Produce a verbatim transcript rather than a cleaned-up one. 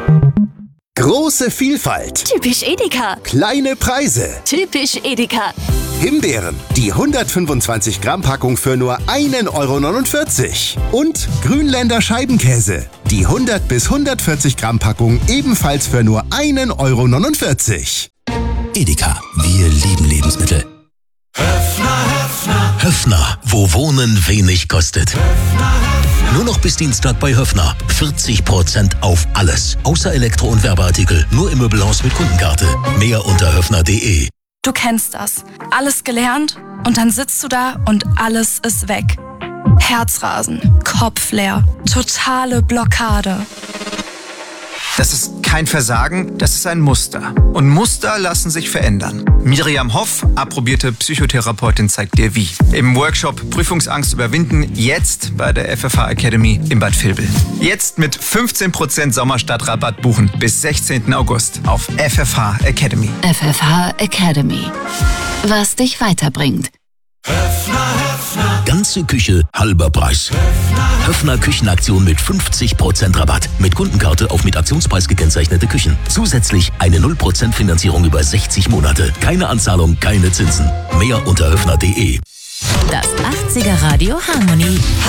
Große Vielfalt. Typisch Edeka. Kleine Preise. Typisch Edeka. Himbeeren, die hundertfünfundzwanzig Gramm Packung für nur ein Euro neunundvierzig. Und Grünländer Scheibenkäse, die hundert bis hundertvierzig Gramm Packung ebenfalls für nur ein Euro neunundvierzig. Edeka, wir lieben Lebensmittel. Höfner, Höfner. Höfner, wo Wohnen wenig kostet. Höfner, Höfner. Nur noch bis Dienstag bei Höfner. vierzig Prozent auf alles. Außer Elektro- und Werbeartikel. Nur im Möbelhaus mit Kundenkarte. Mehr unter höfner punkt de. Du kennst das. Alles gelernt und dann sitzt du da und alles ist weg. Herzrasen, Kopf leer, totale Blockade. Das ist kein Versagen, das ist ein Muster. Und Muster lassen sich verändern. Miriam Hoff, approbierte Psychotherapeutin, zeigt dir wie. Im Workshop Prüfungsangst überwinden, jetzt bei der F F H Academy in Bad Vilbel. Jetzt mit fünfzehn Prozent Sommerstadtrabatt buchen bis sechzehnten August auf F F H Academy. F F H Academy. Was dich weiterbringt. Höfner, Höfner. Ganze Küche, halber Preis. Höfner, Höfner Küchenaktion mit fünfzig Prozent Rabatt. Mit Kundenkarte auf mit Aktionspreis gekennzeichnete Küchen. Zusätzlich eine null Prozent Finanzierung über sechzig Monate. Keine Anzahlung, keine Zinsen. Mehr unter höfner punkt de. Das achtziger Radio Harmony.